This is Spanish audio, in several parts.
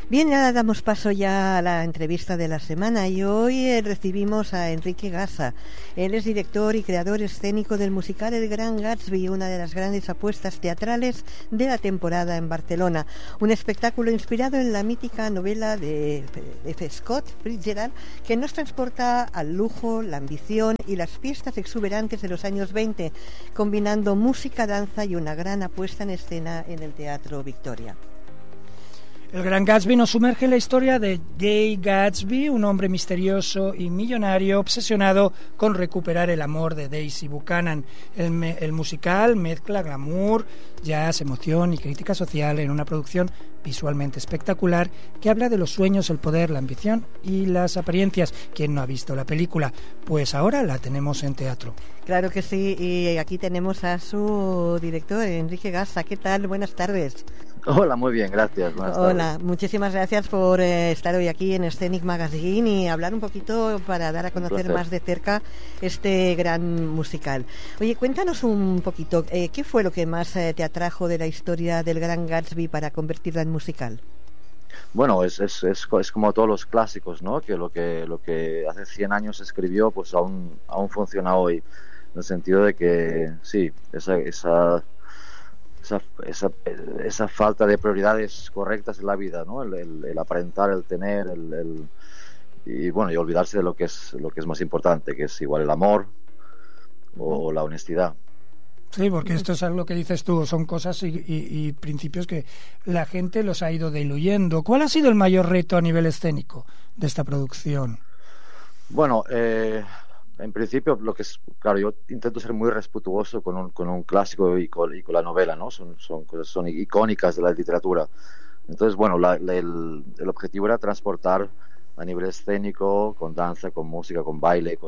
Bien, ya damos paso ya a la entrevista de la semana y hoy recibimos a Enrique Gasa. Él es director y creador escénico del musical El Gran Gatsby, una de las grandes apuestas teatrales de la temporada en Barcelona. Un espectáculo inspirado en la mítica novela de F. Scott Fitzgerald, que nos transporta al lujo, la ambición y las fiestas exuberantes de los años 20, combinando música, danza y una gran apuesta en escena en el Teatro Victoria. El Gran Gatsby nos sumerge en la historia de Gay Gatsby, un hombre misterioso y millonario obsesionado con recuperar el amor de Daisy Buchanan. El musical mezcla glamour, jazz, emoción y crítica social en una producción visualmente espectacular que habla de los sueños, el poder, la ambición y las apariencias. ¿Quién no ha visto la película? Pues ahora la tenemos en teatro. Claro que sí, y aquí tenemos a su director, Enrique Gasa. ¿Qué tal? Buenas tardes. Hola, muy bien, gracias. Buenas tardes. Hola, muchísimas gracias por estar hoy aquí en Scenic Magazine y hablar un poquito para dar a conocer más de cerca este gran musical. Oye, cuéntanos un poquito, ¿qué fue lo que más te atrajo de la historia del Gran Gatsby para convertirla en musical? Bueno, es como todos los clásicos, ¿no? Que lo que hace 100 años se escribió, pues aún funciona hoy, en el sentido de que sí, esa falta de prioridades correctas en la vida, ¿no? El aparentar, el tener, y bueno, y olvidarse de lo que es más importante, que es igual el amor o la honestidad. Sí, porque esto es algo que dices tú, son cosas y principios que la gente los ha ido diluyendo. ¿Cuál ha sido el mayor reto a nivel escénico de esta producción? Bueno, en principio, claro, yo intento ser muy respetuoso con un clásico y con la novela, ¿no? Son cosas icónicas de la literatura. Entonces, bueno, el objetivo era transportar a nivel escénico, con danza, con música, con baile,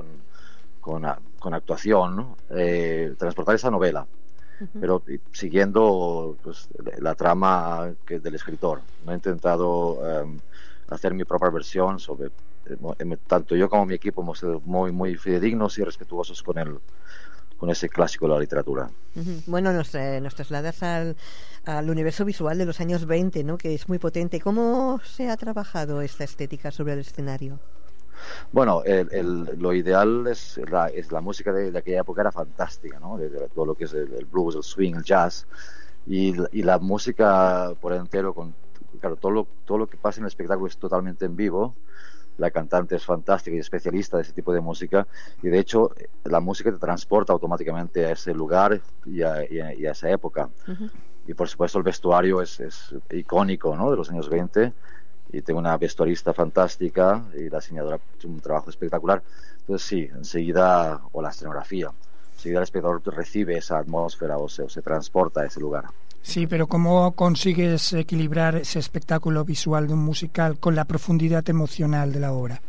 con actuación, ¿no? Transportar esa novela, pero siguiendo pues la trama del escritor. No he intentado hacer mi propia versión sobre... tanto yo como mi equipo hemos sido muy fidedignos y respetuosos con ese clásico de la literatura. Bueno, nos trasladas al universo visual de los años 20, ¿no? Que es muy potente. ¿Cómo se ha trabajado esta estética sobre el escenario? Bueno, lo ideal es la música de aquella época era fantástica, ¿no? De todo lo que es el blues, el swing, el jazz y la música por entero, claro, todo lo que pasa en el espectáculo es totalmente en vivo. La cantante es fantástica y especialista de ese tipo de música, y de hecho la música te transporta automáticamente a ese lugar y a esa época. Y por supuesto el vestuario es icónico, ¿no? De los años 20, y tengo una vestuarista fantástica y la diseñadora ha hecho un trabajo espectacular. Entonces sí, enseguida, o la escenografía, enseguida el espectador recibe esa atmósfera o se transporta a ese lugar. Sí, pero ¿cómo consigues equilibrar ese espectáculo visual de un musical con la profundidad emocional de la obra?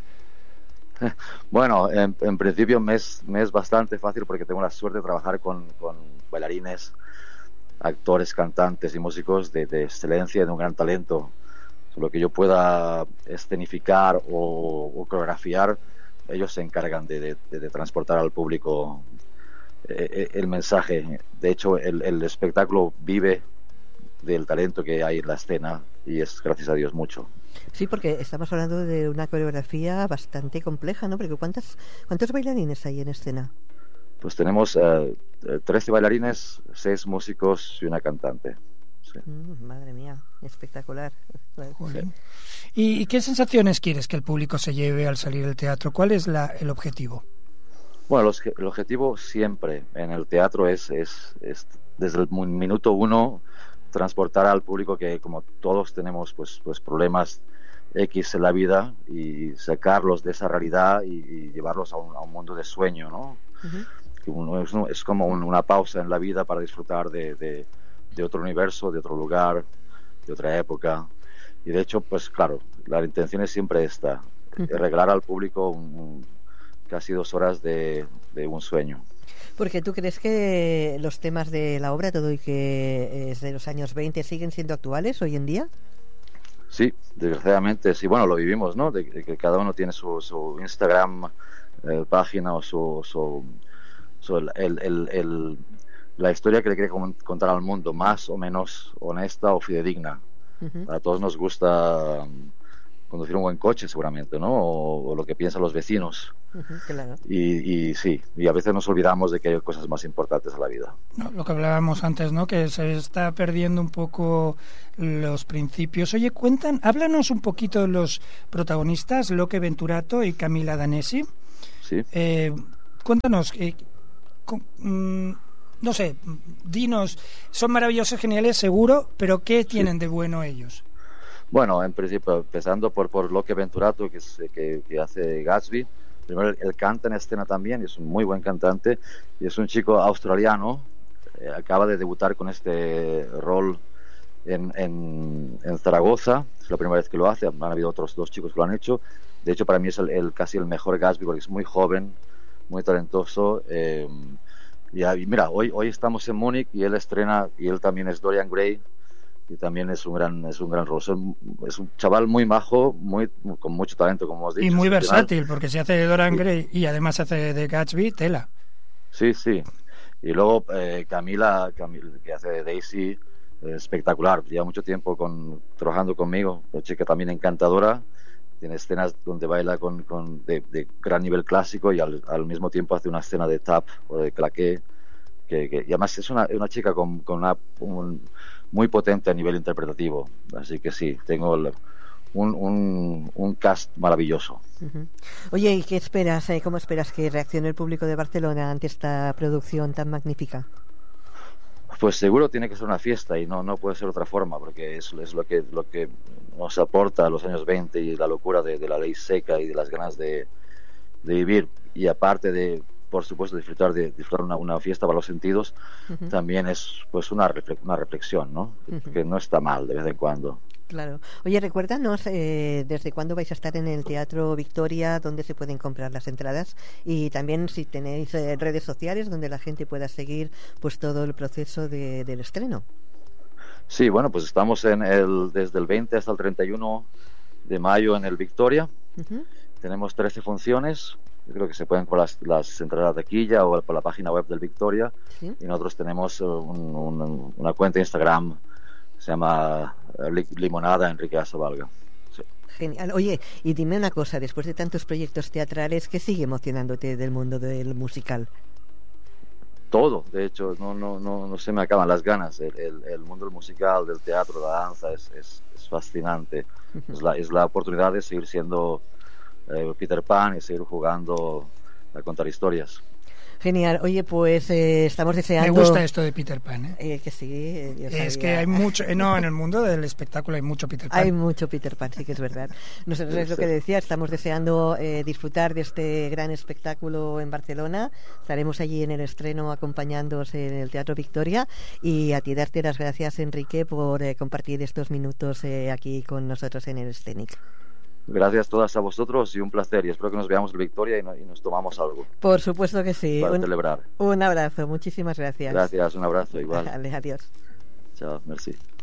Bueno, en principio me es bastante fácil porque tengo la suerte de trabajar con bailarines, actores, cantantes y músicos de excelencia y de un gran talento. Lo que yo pueda escenificar o coreografiar, ellos se encargan de transportar al público el mensaje. De hecho, el espectáculo vive del talento que hay en la escena, y es, gracias a Dios, mucho. Sí, porque estamos hablando de una coreografía bastante compleja, ¿no? Porque ¿cuántos bailarines hay en escena? Pues tenemos 13 bailarines, 6 músicos y una cantante. Sí. Madre mía, espectacular. Sí. ¿Y qué sensaciones quieres que el público se lleve al salir del teatro? ¿Cuál es el objetivo? Bueno, el objetivo siempre en el teatro es desde el minuto uno transportar al público, que como todos tenemos pues problemas X en la vida, y sacarlos de esa realidad y llevarlos a un mundo de sueño, ¿no? Es como una pausa en la vida para disfrutar de otro universo, de otro lugar, de otra época. Y de hecho, pues claro, la intención es siempre esta, regalar al público casi 2 horas de un sueño. Porque tú crees que los temas de la obra, todo y que es de los años 20, siguen siendo actuales hoy en día. Sí, desgraciadamente sí. Bueno, lo vivimos, ¿no? De que cada uno tiene su Instagram página o la historia que le quiere contar al mundo, más o menos honesta o fidedigna. A todos nos gusta conducir un buen coche, seguramente, ¿no? O lo que piensan los vecinos. Claro. Y sí, y a veces nos olvidamos de que hay cosas más importantes en la vida. No, lo que hablábamos antes, ¿no? Que se está perdiendo un poco los principios. Oye, háblanos un poquito de los protagonistas, Locke Venturato y Camila Danesi. Sí. Cuéntanos, no sé, dinos, son maravillosos, geniales, seguro, pero ¿qué tienen de bueno ellos? Bueno, en principio, empezando por Locke Venturato, que hace Gatsby. Primero, él canta en escena también, es un muy buen cantante, y es un chico australiano, acaba de debutar con este rol en Zaragoza, es la primera vez que lo hace, han habido otros 2 chicos que lo han hecho. De hecho, para mí es casi el mejor Gatsby, porque es muy joven, muy talentoso. Y mira, hoy estamos en Múnich y él estrena, y él también es Dorian Gray, y también es un gran rol. Es un chaval muy majo, con mucho talento, como hemos dicho. Y muy versátil, porque se hace de Dorian Gray y además se hace de Gatsby, tela. Sí. Y luego Camila, que hace de Daisy, espectacular. Lleva mucho tiempo trabajando conmigo, una chica también encantadora. Tiene escenas donde baila de gran nivel clásico y al mismo tiempo hace una escena de tap o de claqué. Y además es una chica con muy potente a nivel interpretativo. Así que sí, tengo un cast maravilloso. Oye, ¿y qué esperas? ¿Cómo esperas que reaccione el público de Barcelona ante esta producción tan magnífica? Pues seguro tiene que ser una fiesta y no puede ser otra forma, porque es lo que nos aporta a los años 20 y la locura de la ley seca y de las ganas de vivir. Y aparte de, por supuesto, disfrutar una fiesta para los sentidos, también es pues una reflexión, ¿no? Que no está mal de vez en cuando. Claro. Oye, recuérdanos desde cuándo vais a estar en el Teatro Victoria, dónde se pueden comprar las entradas, y también si tenéis redes sociales donde la gente pueda seguir pues todo el proceso del estreno. Sí, bueno, pues estamos desde el 20 hasta el 31 de mayo en el Victoria. Tenemos 13 funciones. Yo creo que se pueden comprar las entradas de taquilla o por la página web del Victoria. ¿Sí? Y nosotros tenemos una cuenta de Instagram, se llama Limonada Enrique Azavalga. Sí. Genial. Oye, y dime una cosa, después de tantos proyectos teatrales, ¿qué sigue emocionándote del mundo del musical? Todo, de hecho, no se me acaban las ganas. El mundo del musical, del teatro, de la danza es fascinante. Es la oportunidad de seguir siendo Peter Pan y seguir jugando a contar historias. Genial. Oye, pues estamos deseando... Me gusta esto de Peter Pan, que sí. Es que hay mucho... No, en el mundo del espectáculo hay mucho Peter Pan. Hay mucho Peter Pan, sí que es verdad. Nosotros es lo que decía, estamos deseando disfrutar de este gran espectáculo en Barcelona. Estaremos allí en el estreno acompañándoos en el Teatro Victoria. Y a ti darte las gracias, Enrique, por compartir estos minutos aquí con nosotros en el Scenic. Gracias todas a vosotros y un placer, y espero que nos veamos en Victoria y nos tomamos algo. Por supuesto que sí. Para celebrar. Un abrazo, muchísimas gracias. Gracias, un abrazo igual. Vale, adiós. Chao, merci.